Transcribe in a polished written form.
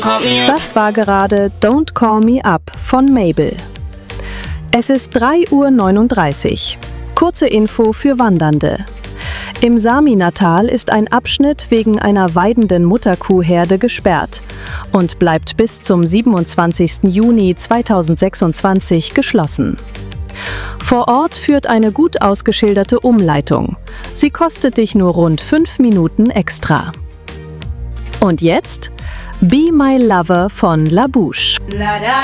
Das war gerade Don't Call Me Up von Mabel. Es ist 3:39 Uhr. Kurze Info für Wandernde. Im Saminatal ist ein Abschnitt wegen einer weidenden Mutterkuhherde gesperrt und bleibt bis zum 27. Juni 2026 geschlossen. Vor Ort führt eine gut ausgeschilderte Umleitung. Sie kostet dich nur rund 5 Minuten extra. Und jetzt Be My Lover von La Bouche.